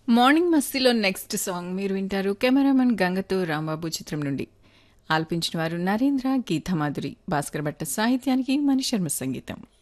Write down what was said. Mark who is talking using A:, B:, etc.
A: Morning మస్తీలో next song మీరు వింటారు cameraman గంగతో Rambabu చిత్రం నుండి. ఆలపించిన వారు నరేంద్ర, గీతామాధురి, భాస్కర్ భట్ట సాహిత్యానికి మణిశర్మ సంగీతం.